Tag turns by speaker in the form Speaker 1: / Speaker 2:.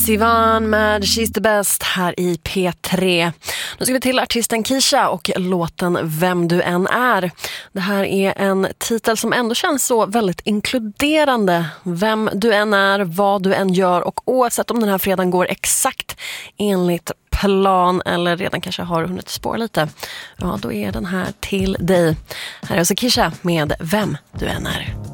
Speaker 1: Sivan med She's the Best här i P3. Nu ska vi till artisten Kisha och låten Vem du än är. Det här är en titel som ändå känns så väldigt inkluderande. Vem du än är, vad du än gör, och oavsett om den här fredagen går exakt enligt plan eller redan kanske har hunnit spåra lite, ja, då är den här till dig. Här är alltså Kisha med Vem du än är.